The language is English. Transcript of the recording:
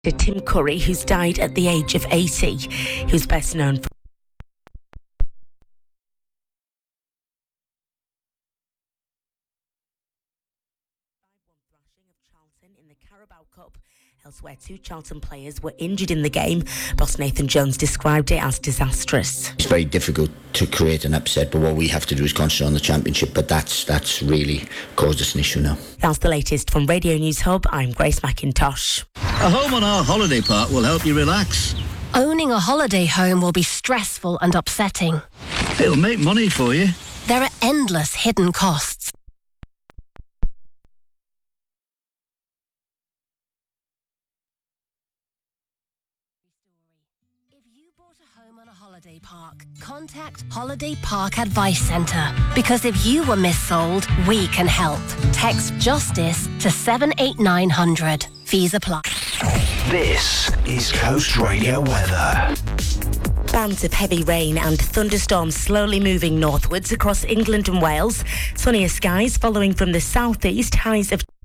to Tim Curry, who's died at the age of 80. He was best known for in the Carabao Cup. Elsewhere, 2 Charlton players were injured in the game. Boss Nathan Jones described it as disastrous. It's very difficult to create an upset, but what we have to do is concentrate on the championship, but that's really caused us an issue now. That's the latest from Radio News Hub. I'm Grace McIntosh. A home on our holiday park will help you relax. Owning a holiday home will be stressful and upsetting. It'll make money for you. There are endless hidden costs. If you bought a home on a holiday park, contact Holiday Park Advice Centre. Because if you were missold, we can help. Text JUSTICE to 78900. Fees apply. This is Coast Radio weather. Bands of heavy rain and thunderstorms slowly moving northwards across England and Wales. Sunnier skies following from the southeast, highs of